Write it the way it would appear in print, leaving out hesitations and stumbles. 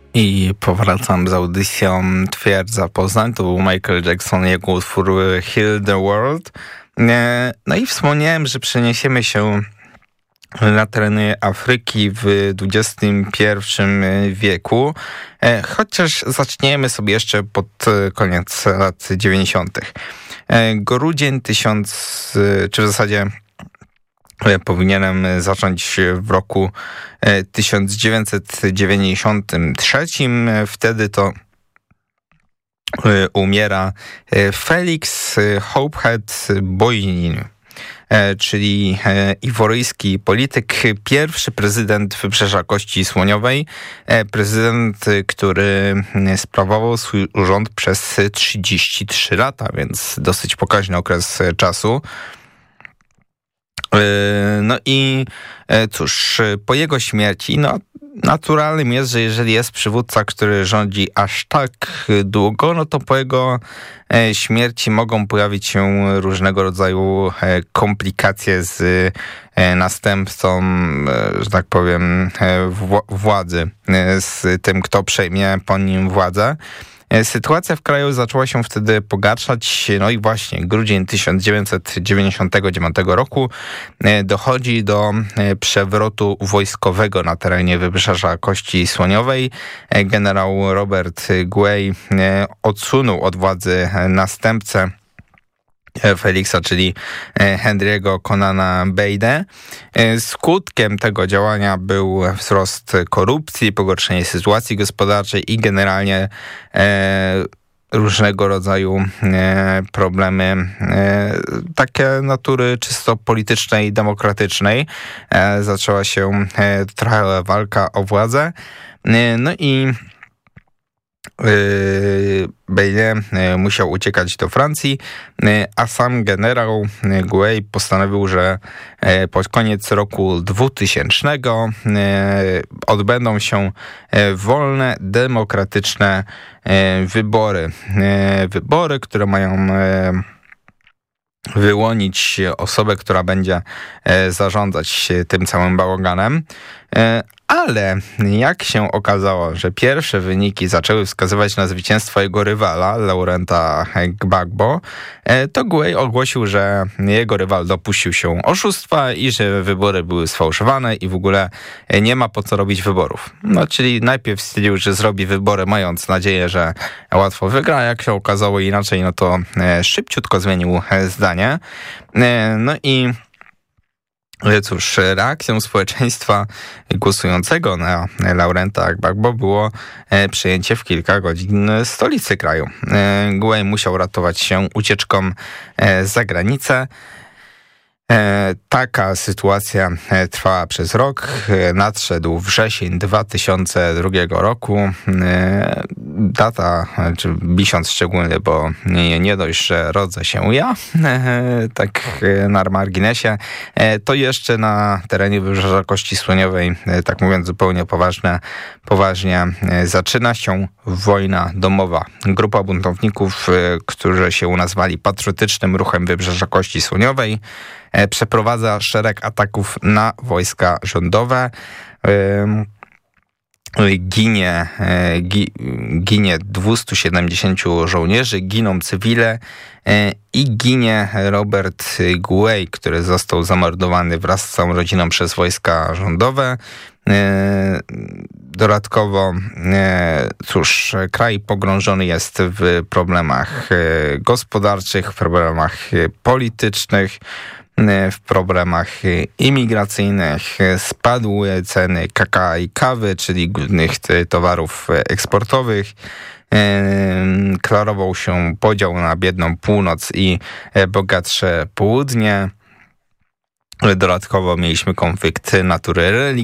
I powracam z audycją Twierdza Poznań. To był Michael Jackson, jego utwór Heal the World. No i wspomniałem, że przeniesiemy się na tereny Afryki w XXI wieku, chociaż zaczniemy sobie jeszcze pod koniec lat 90. Grudzień czy w zasadzie powinienem zacząć w roku 1993. Wtedy to umiera Felix Houphouët Boigny, czyli iworyjski polityk, pierwszy prezydent Wybrzeża Kości Słoniowej, prezydent, który sprawował swój urząd przez 33 lata, więc dosyć pokaźny okres czasu. No i cóż, po jego śmierci, naturalnym jest, że jeżeli jest przywódca, który rządzi aż tak długo, no to po jego śmierci mogą pojawić się różnego rodzaju komplikacje z następcą, że tak powiem, władzy, z tym, kto przejmie po nim władzę. Sytuacja w kraju zaczęła się wtedy pogarszać, no i właśnie grudzień 1999 roku dochodzi do przewrotu wojskowego na terenie Wybrzeża Kości Słoniowej. Generał Robert Guei odsunął od władzy następcę Felixa, czyli Henry'ego Conana Beydę. Skutkiem tego działania był wzrost korupcji, pogorszenie sytuacji gospodarczej i generalnie różnego rodzaju problemy takie natury czysto politycznej i demokratycznej. Zaczęła się trochę walka o władzę. No i Beyde musiał uciekać do Francji, a sam generał Guei postanowił, że pod koniec roku 2000 odbędą się wolne, demokratyczne wybory. Wybory, które mają wyłonić osobę, która będzie zarządzać tym całym bałaganem. Ale jak się okazało, że pierwsze wyniki zaczęły wskazywać na zwycięstwo jego rywala, Laurenta Gbagbo, to Guei ogłosił, że jego rywal dopuścił się oszustwa i że wybory były sfałszowane i w ogóle nie ma po co robić wyborów. No, czyli najpierw stwierdził, że zrobi wybory, mając nadzieję, że łatwo wygra. Jak się okazało inaczej, no to szybciutko zmienił zdanie. No i cóż, reakcją społeczeństwa głosującego na Laurenta Gbagbo było przejęcie w kilka godzin stolicy kraju. Guei musiał ratować się ucieczką za granicę. Taka sytuacja trwała przez rok. Nadszedł wrzesień 2002 roku. Data, czy miesiąc szczególny, bo nie dość, że rodzę się ja, tak na marginesie, to jeszcze na terenie Wybrzeża Kości Słoniowej, tak mówiąc zupełnie poważnie, zaczyna się wojna domowa. Grupa buntowników, którzy się nazwali Patriotycznym Ruchem Wybrzeża Kości Słoniowej, przeprowadza szereg ataków na wojska rządowe. Ginie 270 żołnierzy, giną cywile i ginie Robert Guei, który został zamordowany wraz z całą rodziną przez wojska rządowe. Dodatkowo, cóż, kraj pogrążony jest w problemach gospodarczych, w problemach politycznych, w problemach imigracyjnych. Spadły ceny kakao i kawy, czyli głównych towarów eksportowych. Klarował się podział na biedną północ i bogatsze południe. Dodatkowo mieliśmy konflikt natury religijnej.